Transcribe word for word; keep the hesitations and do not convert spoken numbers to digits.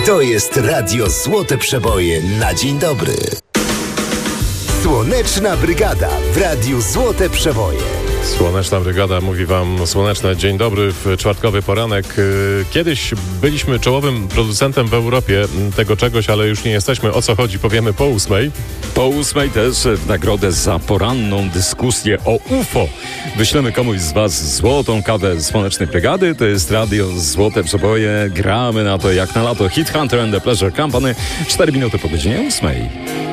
To jest Radio Złote Przeboje na dzień dobry. Słoneczna Brygada w Radiu Złote Przeboje. Słoneczna Brygada mówi wam słoneczne dzień dobry w czwartkowy poranek. Kiedyś byliśmy czołowym producentem w Europie tego czegoś, ale już nie jesteśmy. O co chodzi, powiemy po ósmej. Po ósmej też w nagrodę za poranną dyskusję o U F O. Wyślemy komuś z was złotą kawę Słonecznej Brygady. To jest Radio Złote Przeboje. Gramy na to jak na lato. Hit Hunter and the Pleasure Company. cztery minuty po godzinie ósmej.